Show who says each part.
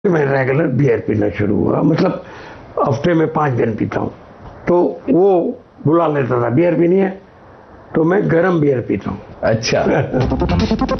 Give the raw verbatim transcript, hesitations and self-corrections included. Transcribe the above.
Speaker 1: मैं regular beer पीना शुरू हुआ, मतलब हफ्ते में पाँच दिन पीता हूँ। तो वो बुला लेता था बियर पीनी है, तो मैं गरम बियर पीता हूँ।
Speaker 2: अच्छा।